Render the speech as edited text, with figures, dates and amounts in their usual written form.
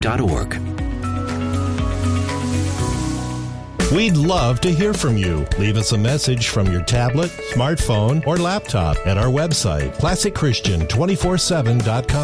We'd love to hear from you. Leave us a message from your tablet, smartphone, or laptop at our website, ClassicChristian247.com.